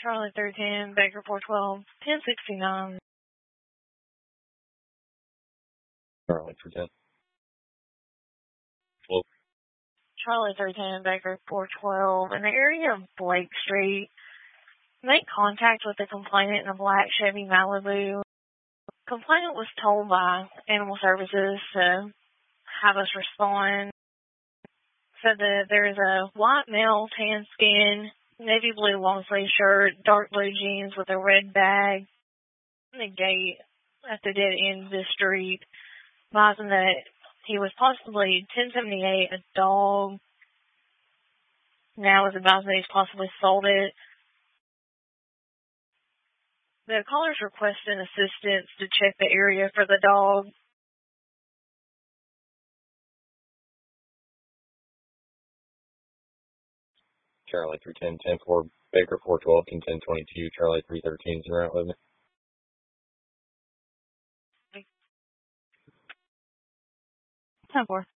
Charlie 310, Baker 412, 1069. Charlie 310. Hello. Charlie 310, Baker 412, in the area of Blake Street. Make contact with the complainant in a black Chevy Malibu. Complainant was told by Animal Services to have us respond. Said that there is a white male, tan skin, navy blue long sleeve shirt, dark blue jeans with a red bag in the gate at the dead end of the street, advising that he was possibly 1078 a dog. Now is advising that he's possibly sold it. The caller's requesting assistance to check the area for the dog. Charlie 310, 10-4, Baker 412, 1022, Charlie 313 is in route with me. 10-4.